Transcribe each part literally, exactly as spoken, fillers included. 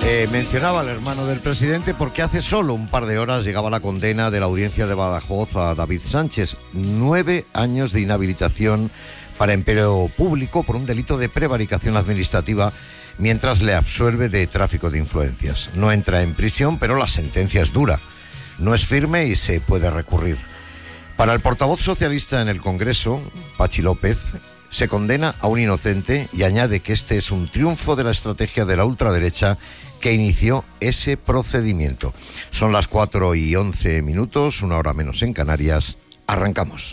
Eh, mencionaba al hermano del presidente porque hace solo un par de horas llegaba la condena de la audiencia de Badajoz a David Sánchez. Nueve años de inhabilitación para empleo público por un delito de prevaricación administrativa, mientras le absuelve de tráfico de influencias. No entra en prisión, pero la sentencia es dura. No es firme y se puede recurrir. Para el portavoz socialista en el Congreso, Pachi López, se condena a un inocente y añade que este es un triunfo de la estrategia de la ultraderecha que inició ese procedimiento. Son las cuatro y once minutos, una hora menos en Canarias. Arrancamos.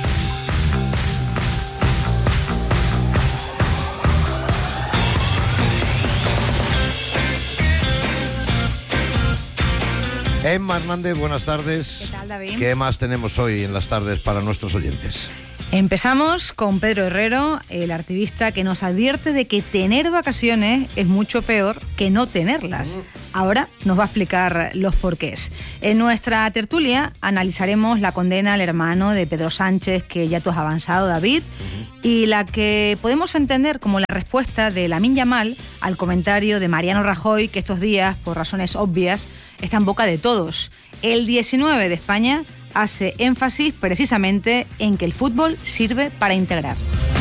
Emma Hernández, buenas tardes. ¿Qué tal, David? ¿Qué más tenemos hoy en las tardes para nuestros oyentes? Empezamos con Pedro Herrero, el activista que nos advierte de que tener vacaciones es mucho peor que no tenerlas. Ahora nos va a explicar los porqués. En nuestra tertulia analizaremos la condena al hermano de Pedro Sánchez, que ya tú has avanzado, David, uh-huh. y la que podemos entender como la respuesta de Lamine Yamal al comentario de Mariano Rajoy, que estos días, por razones obvias, está en boca de todos. El diecinueve de España hace énfasis precisamente en que el fútbol sirve para integrar.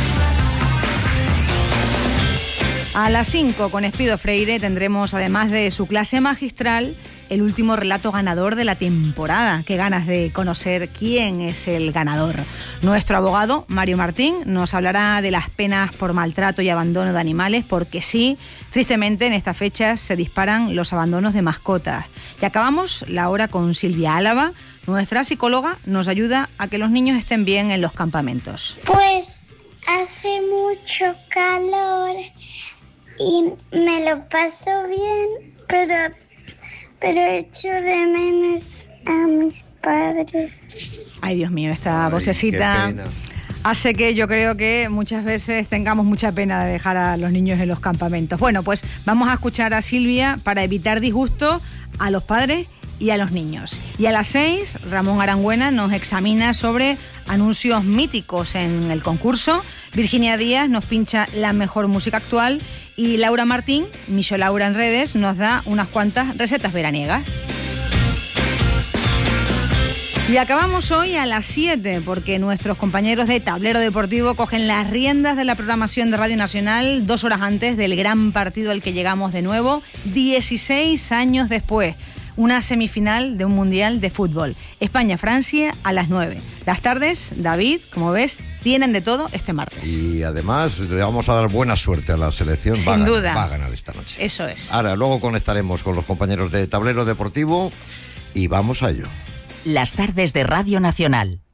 A las cinco, con Espido Freire, tendremos, además de su clase magistral, el último relato ganador de la temporada. Qué ganas de conocer quién es el ganador. Nuestro abogado, Mario Martín, nos hablará de las penas por maltrato y abandono de animales, porque sí, tristemente en estas fechas se disparan los abandonos de mascotas. Y acabamos la hora con Silvia Álava. Nuestra psicóloga nos ayuda a que los niños estén bien en los campamentos. Pues hace mucho calor y me lo paso bien, pero, pero echo de menos a mis padres. Ay, Dios mío, esta Ay, vocecita hace que yo creo que muchas veces tengamos mucha pena de dejar a los niños en los campamentos. Bueno, pues vamos a escuchar a Silvia para evitar disgusto a los padres y a los niños. Y a las seis, Ramón Arangüena nos examina sobre anuncios míticos en el concurso. Virginia Díaz nos pincha la mejor música actual. Y Laura Martín, Micho Laura en redes, nos da unas cuantas recetas veraniegas. Y acabamos hoy a las siete, porque nuestros compañeros de Tablero Deportivo cogen las riendas de la programación de Radio Nacional dos horas antes del gran partido al que llegamos de nuevo, dieciséis años después. Una semifinal de un mundial de fútbol. España-Francia a las nueve. Las tardes, David, como ves, tienen de todo este martes. Y además le vamos a dar buena suerte a la selección. Sin va a ganar, duda. Va a ganar esta noche. Eso es. Ahora, luego conectaremos con los compañeros de Tablero Deportivo y vamos a ello. Las tardes de Radio Nacional.